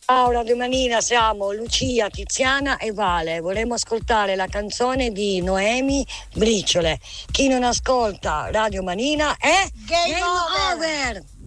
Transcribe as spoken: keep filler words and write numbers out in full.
Ciao Radio Manina, siamo Lucia, Tiziana e Vale. Vorremmo ascoltare la canzone di Noemi Briciole. Chi non ascolta Radio Manina è Game, Game over. over.